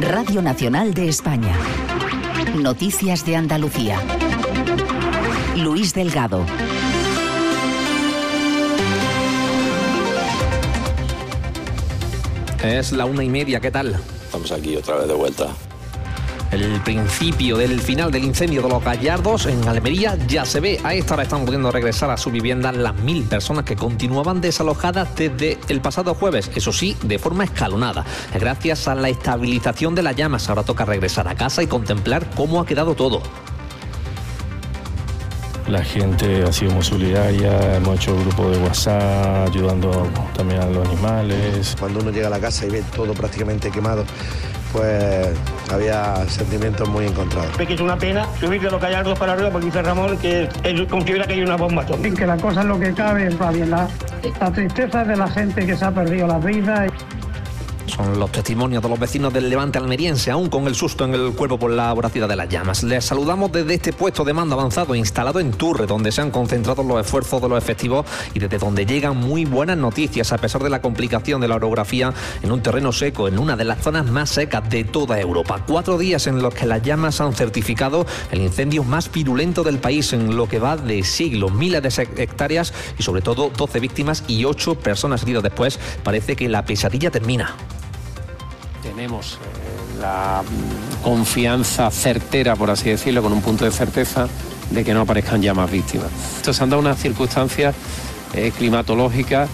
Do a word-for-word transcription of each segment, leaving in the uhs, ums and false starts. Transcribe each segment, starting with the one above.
Radio Nacional de España. Noticias de Andalucía. Luis Delgado. Es la una y media, ¿qué tal? Estamos aquí otra vez de vuelta. El principio del final del incendio de Los Gallardos en Almería ya se ve. A esta hora están pudiendo regresar a su vivienda las mil personas que continuaban desalojadas desde el pasado jueves, eso sí, de forma escalonada. Gracias a la estabilización de las llamas, ahora toca regresar a casa y contemplar cómo ha quedado todo. La gente ha sido muy solidaria, hemos hecho grupo de WhatsApp, ayudando también a los animales. Cuando uno llega a la casa y ve todo prácticamente quemado, pues había sentimientos muy encontrados. Que es una pena subir de Los Gallardos para arriba porque dice Ramón que él considera que hay una bomba atómica. Que la cosa es lo que cabe, va bien. La, la tristeza de la gente que se ha perdido la vida. Son los testimonios de los vecinos del Levante almeriense, aún con el susto en el cuerpo por la voracidad de las llamas. Les saludamos desde este puesto de mando avanzado instalado en Turre, donde se han concentrado los esfuerzos de los efectivos y desde donde llegan muy buenas noticias, a pesar de la complicación de la orografía en un terreno seco, en una de las zonas más secas de toda Europa. Cuatro días en los que las llamas han certificado el incendio más virulento del país en lo que va de siglo. Miles de hectáreas y sobre todo doce víctimas y ocho personas heridas después. Parece que la pesadilla termina. Tenemos eh, la confianza certera, por así decirlo, con un punto de certeza de que no aparezcan ya más víctimas. Esto se han dado unas circunstancias eh, climatológicas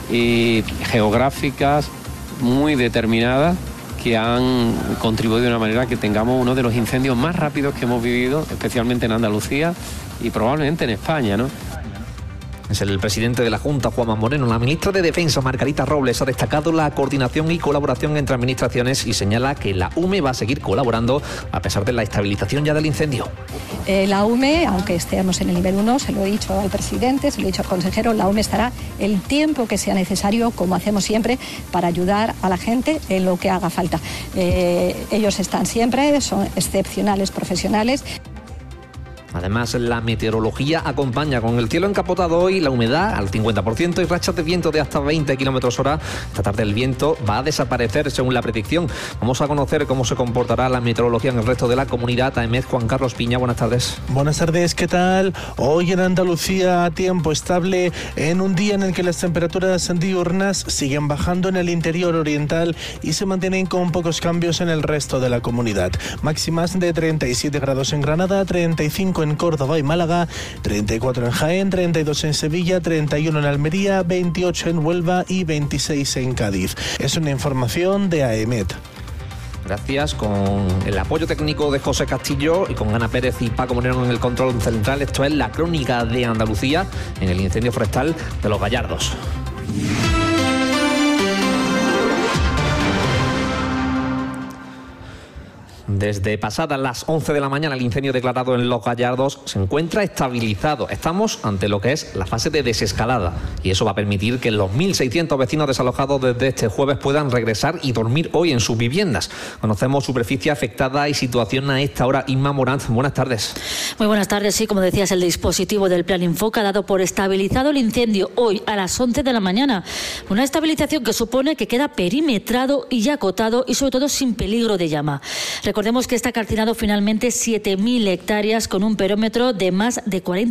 y geográficas muy determinadas que han contribuido de una manera que tengamos uno de los incendios más rápidos que hemos vivido, especialmente en Andalucía y probablemente en España, ¿no? Es el presidente de la Junta, Juanma Moreno. La ministra de Defensa, Margarita Robles, ha destacado la coordinación y colaboración entre administraciones y señala que la U M E va a seguir colaborando a pesar de la estabilización ya del incendio. Eh, la U M E, aunque estemos en el nivel uno, se lo he dicho al presidente, se lo he dicho al consejero, la U M E estará el tiempo que sea necesario, como hacemos siempre, para ayudar a la gente en lo que haga falta. Eh, ellos están siempre, son excepcionales profesionales. Además, la meteorología acompaña con el cielo encapotado hoy, la humedad al cincuenta por ciento y rachas de viento de hasta veinte kilómetros hora. Esta tarde el viento va a desaparecer según la predicción. Vamos a conocer cómo se comportará la meteorología en el resto de la comunidad. A E M E D, Juan Carlos Piña, buenas tardes. Buenas tardes, ¿qué tal? Hoy en Andalucía, tiempo estable en un día en el que las temperaturas diurnas siguen bajando en el interior oriental y se mantienen con pocos cambios en el resto de la comunidad. Máximas de treinta y siete grados en Granada, treinta y cinco en Córdoba y Málaga, treinta y cuatro en Jaén, treinta y dos en Sevilla, treinta y uno en Almería, veintiocho en Huelva y veintiséis en Cádiz. Es una información de A E M E D. Gracias, con el apoyo técnico de José Castillo y con Ana Pérez y Paco Moreno en el control central. Esto es la crónica de Andalucía en el incendio forestal de Los Gallardos. Desde pasadas las once de la mañana, el incendio declarado en Los Gallardos se encuentra estabilizado. Estamos ante lo que es la fase de desescalada y eso va a permitir que los mil seiscientos vecinos desalojados desde este jueves puedan regresar y dormir hoy en sus viviendas. Conocemos superficie afectada y situación a esta hora. Inma Morant, buenas tardes. Muy buenas tardes. Sí, como decías, el dispositivo del Plan Infoca ha dado por estabilizado el incendio hoy a las once de la mañana. Una estabilización que supone que queda perimetrado y ya acotado y sobre todo sin peligro de llama. Recordemos que está calcinado finalmente siete mil hectáreas con un perímetro de más de cuarenta